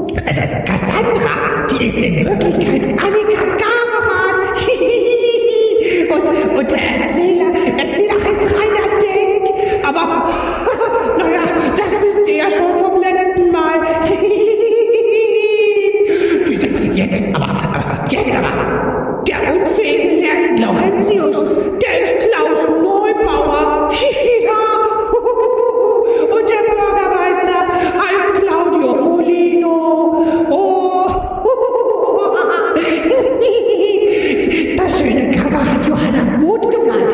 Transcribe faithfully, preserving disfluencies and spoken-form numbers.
Also Cassandra, die ist in Wirklichkeit Annika Gamerat. und, und der Erzähler, Erzähler heißt Rainer